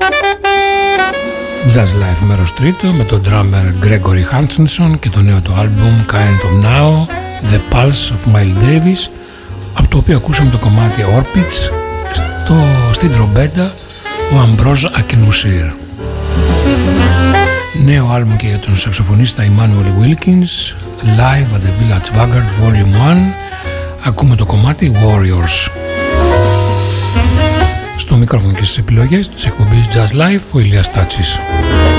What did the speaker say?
Jazz Life μέρος τρίτο με τον drummer Gregory Hutchinson και το νέο του άλμπουμ Kind of Now, The Pulse of Miles Davis, από το οποίο ακούσαμε το κομμάτι Orbits, στην τρομπέτα ο Ambrose Akinmusir. Νέο άλμπουμ και για τον σαξοφωνίστα Emmanuel Wilkins, Live at the Village Vanguard Volume 1, ακούμε το κομμάτι Warriors. Στο μικρόφωνο και στις επιλογές της εκπομπής Jazz Life, ο Ηλίας Τάτσης.